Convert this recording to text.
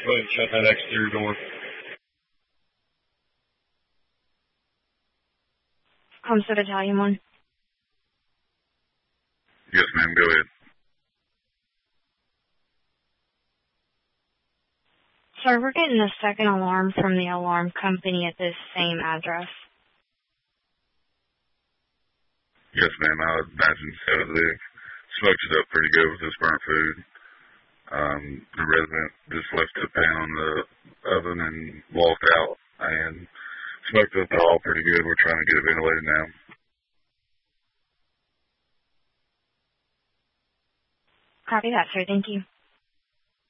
Go ahead and shut that exterior door. Homestead Italian 1. Yes, ma'am. Go ahead. Sir, we're getting a second alarm from the alarm company at this same address. Yes, ma'am. I would imagine so. They smoked it up pretty good with this burnt food. The resident just left the pan on the oven and walked out and smoked up all pretty good. We're trying to get it ventilated now. Copy that, sir. Thank you.